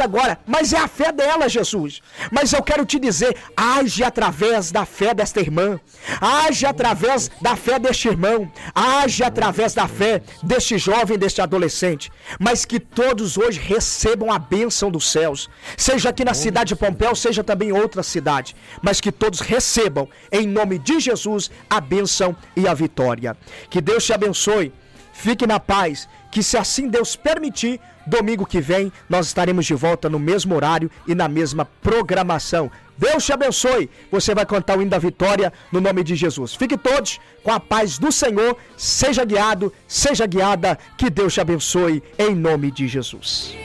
agora, mas é a fé dela, Jesus. Mas eu quero te dizer, age através da fé desta irmã, age através da fé deste irmão, age através da fé deste jovem, deste adolescente, mas que todos hoje recebam a bênção dos céus, seja aqui na cidade de Pompéu, seja também em outra cidade, mas que todos recebam, em nome de Jesus, a bênção e a vitória. Que Deus te abençoe, fique na paz, que se assim Deus permitir, domingo que vem nós estaremos de volta no mesmo horário e na mesma programação. Deus te abençoe, você vai cantar o hino da vitória no nome de Jesus. Fique todos com a paz do Senhor, seja guiado, seja guiada, que Deus te abençoe em nome de Jesus.